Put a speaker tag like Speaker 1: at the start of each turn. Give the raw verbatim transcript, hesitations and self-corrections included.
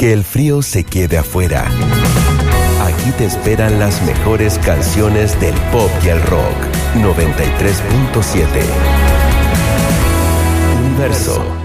Speaker 1: Que el frío se quede afuera. Aquí te esperan las mejores canciones del pop y el rock. noventa y tres punto siete Universo.